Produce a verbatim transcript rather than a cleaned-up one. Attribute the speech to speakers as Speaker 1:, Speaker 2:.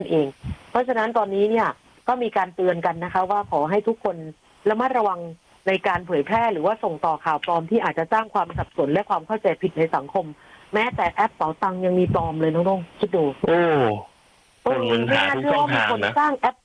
Speaker 1: เองเพราะฉะนั้นตอนนี้เนี่ยก็มีการเตือนกันนะคะว่าขอให้ทุกคนระมัดระวังในการเผยแพร่หรือว่าส่งต่อข่าวปลอมที่อาจจะสร้างความสับสนและความเข้าใจผิดในสังคมแม้แต่แอปเป๋าตังยังมีปลอมเลยน้องๆคิดดู
Speaker 2: โอ้
Speaker 1: เออไม่น่าเชื่อว่ามีคนสร้างแอป